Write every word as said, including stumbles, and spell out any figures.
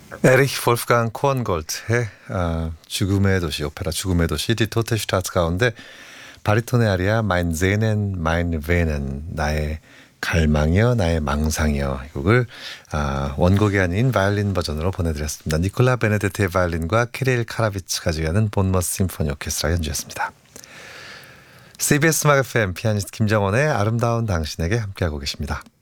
에리히 볼프강 코언골트의 어, 죽음의 도시, 오페라 죽음의 도시 디 토테 슈타트 가운데 바리톤의 아리아 마인 제넨 마인 베넨, 나의 갈망이여 나의 망상이여, 이 곡을 아, 원곡이 아닌 바이올린 버전으로 보내드렸습니다. 니콜라 베네데트의 바이올린과 키릴 카라비츠가 지휘하는 본머스 심포니 오케스트라 연주였습니다. 씨비에스 음악 에프엠 피아니스트 김정원의 아름다운 당신에게 함께하고 계십니다.